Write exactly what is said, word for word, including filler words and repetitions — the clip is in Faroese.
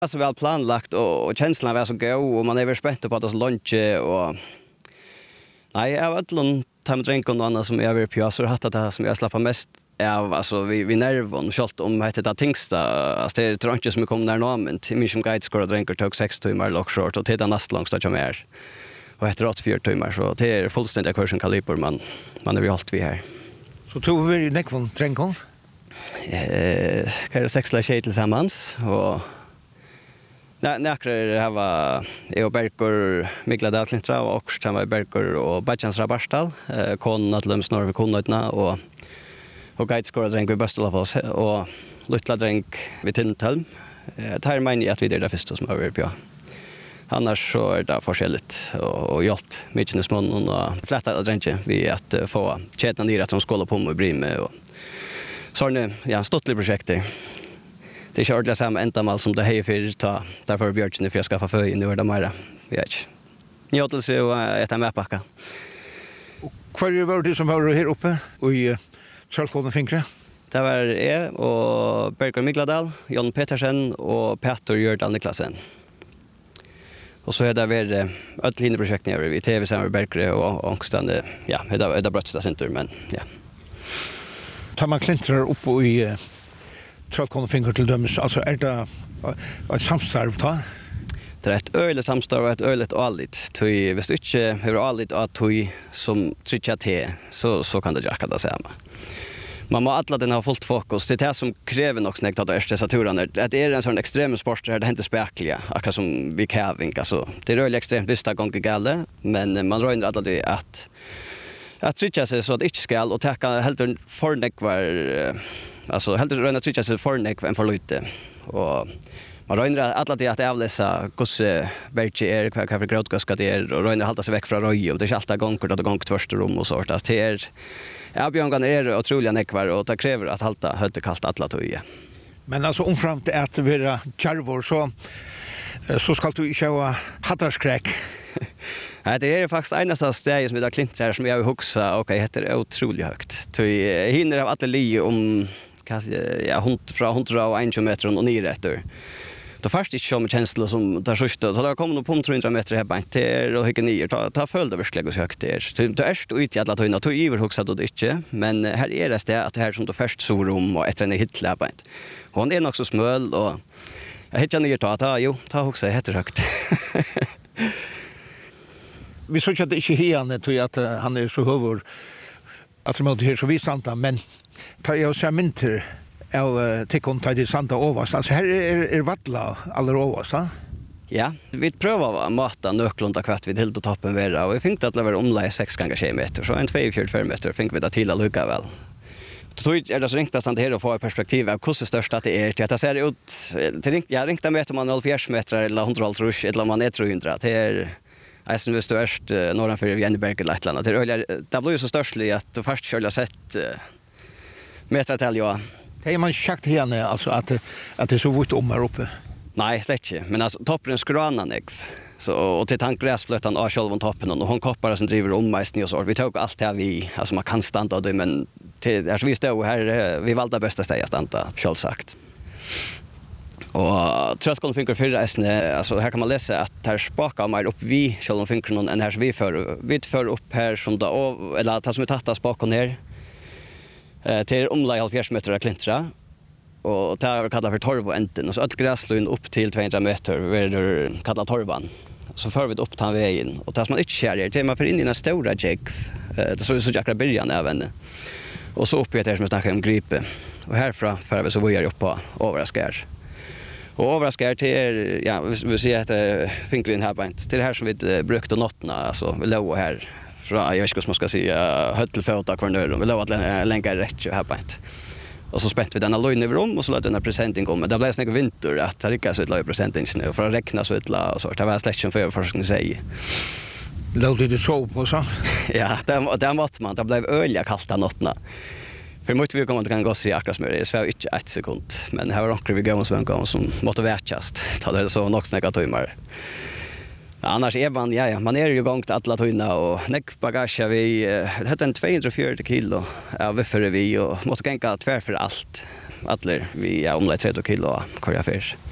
Alltså väl planlagt och, och känslan var så god och man är väl spänd på att det är lunch och nej, jag vet inte om drinkon och annat som jag vill på så har det som jag slappar mest av alltså vi vi nervon skalt om heter det tingsta alltså det tror inte som kommer när nå men till mig som guide skor drinkar tog sex timmar lock short och till nästa långt stretch mer. Och efter åtta timmar så det är fullständigt kursen kaliber man man är vi allt vi här. Så tog vi nekvon drinkon. Eh, kan det sex la tillsammans tillsammans och Nej, näkrar det var jag och Berker Mikla Dalklintra och också han var Berker och Bachans Rabarstal eh kon att löms norr vi konotna och och guide score drink vi bäst av oss och lilla drink vi Tintholm. Eh tar mig att vi det där första som över på. Annars så är det forskjelligt och, och hjälpt mycket smån och flätta drinken vi att uh, få tjäna ner att de skålar på med bry med och så nu ja stottliga projekter. Det är inte ordentligt samma ändamål som det här för ta därför björkene för jag skaffa föj nu är det mer. Vet. Njutelse och äta medpacka. Och kvar var det som var här uppe och i Trollkoden Finkre? Det var jag och Berger Migladal, Jon Petersen och Petter Gördal Niklasen. Och så är det väl ett linjeprojekt när vi T V samarbetar Berger och Ångstande. Ja, det är det brötsta center men ja. Tar man klintrar upp och i Trollkoden Finkre till dömes alltså är det ett samstarv ta? Det är ett öle samstarv och ett ölet allit. Tui visst inte hur allit att tui som trycka te så så kan det jacka det samma. Man må alla den ha fullt fokus. Det är det som kräver också när det är stressaturen. Det är en sån extrem sport där det inte spärkliga. Akkurat som vi kaving. Alltså, det är rörligt extremt vissa gånger galle. Men man rör alla det att att trycka sig så att det inte ska och täcka helt förnäckvar. Alltså helt rörna trycka sig förnäck än för lite. Och man rör alla det att avläsa hur verkligt är, vad för gråtgaska det är och rör hålla sig väck från röj. Och det är alltid gånger att det gånger första rum och så. Det är Ja, Björn är otroliga nekvar och det kräver att halta hötte kallt alla toje. Men alltså omframt att vara charvor så så ska du inte ha hattarskräck. Nej, det är faktiskt enaste stället som det klintrar som jag vill huxa och jag heter otroligt högt. Så jag hinner av atelier om kanske ja hund från hundra och en kilometer och ner efter. Då först inte som känsla som där sista så där kommer på trehundra meter här bant där och hycken ner ta ta följde verkligen så högt där. Det är st ut i alla tojna tog iver huxa då det inte men här är det det att det här som då först så rum och efter en hitla bant. Hon är nog så smöl och jag hittar ner ta ta jo ta huxa heter högt. Vi såg att det inte henne tror jag att han är så huvud att det måste så visst sant men tar jag så mynter av tekon ta det santa överst. Alltså här är är vattla alla överst, va? Ja, vi prövar att mata nöklunda kvart vid helt toppen vara och vi fick att det var omlaj sex gånger tjugo meter så en tvåhundrafyrtiofem meter fick vi det till att lucka väl. Då är det så ringt att här och få perspektiv av hur störst att det är till att det ser ut till ringt jag ringte med om man noll komma fyra meter eller hundra rush eller man är trehundra det är alltså det störst norra för Jenneberg eller ett annat det det blir ju så störstligt att du först skulle ha sett meter till ja. Det är man schakt henne alltså att att det är så vitt om här uppe. Nej, slett inte. Men alltså toppen skranan jag. Så och till tankgräsflötan av själva toppen och hon koppar som driver om mig och så. Vi tog allt här vi alltså man kan stanna det men till alltså vi står här vi valde bästa stället stanna självsagt. Och Trollkoden Finkre fyra är alltså här kan man läsa att här spakar mer upp vi själva Finkre någon än här vi för vi för upp här som då eller att som är tatta spakar ner. Eh till omlaj halvfjerds meter klintra och det är kallat för torvänten och så ett gräslund upp till tvåhundra meter är kallat torvan. Så för vi upp ta vägen och tas man inte kärjer till man för in i en stora jäck eh det så så jäkla början även. Och så upp heter som snackar om gripe och härifrån för vi så var jag upp på överraskar. Och överraskar till ja vi ser att det finkar in här på till det här som vi brukte nottna alltså vi låg här från jag vet inte vad man ska säga höll till fota kvar nu vi låg att länka rätt här på ett och så spänt vi denna lögn över om och så lät den här presenten komma det blev snägg vinter att det ryckas ut lite presenten nu för att räkna så ett la och så det var släction för forskning säger låt det så på så ja det det måste man det blev öliga kalta nottna för måste vi komma till kan gå se akkurat som det är så inte ett sekund men här var också vi går som gång som måste vätchast ta det så nog snägga timmar. Annars är man ja, ja man är ju igång till alla tojna och näck bagage vi det heter en tvåhundrafyrtio kilo av för vi och måste tänka tvär för allt. Alla vi är omlaj trettio kilo kvar jag fisk.